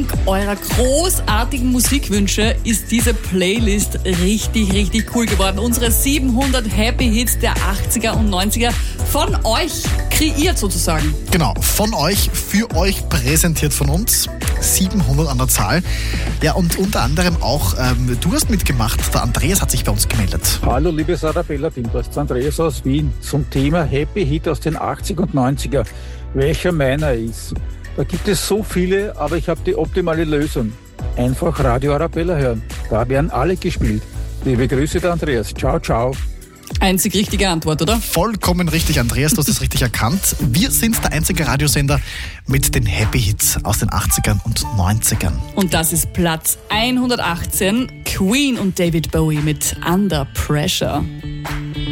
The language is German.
dank eurer großartigen Musikwünsche ist diese Playlist richtig, richtig cool geworden. Unsere 700 Happy Hits der 80er und 90er von euch kreiert sozusagen. Genau, von euch, für euch präsentiert von uns. 700 an der Zahl. Ja, und unter anderem auch, du hast mitgemacht. Der Andreas hat sich bei uns gemeldet. Hallo, liebe Arabella-Team, das ist Andreas aus Wien. Zum Thema Happy Hit aus den 80er und 90er. Welcher meiner ist? Da gibt es so viele, aber ich habe die optimale Lösung. Einfach Radio Arabella hören. Da werden alle gespielt. Liebe Grüße, der Andreas. Ciao, ciao. Einzig richtige Antwort, oder? Vollkommen richtig, Andreas, du hast es richtig erkannt. Wir sind der einzige Radiosender mit den Happy Hits aus den 80ern und 90ern. Und das ist Platz 118, Queen und David Bowie mit Under Pressure.